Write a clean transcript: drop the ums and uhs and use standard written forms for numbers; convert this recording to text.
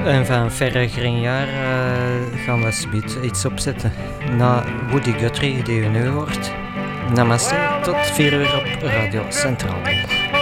En van Ferre Grinjaar gaan we subiet iets opzetten. Na Woody Guthrie, die u nu hoort. Namaste, tot 4 uur op Radio Centraal.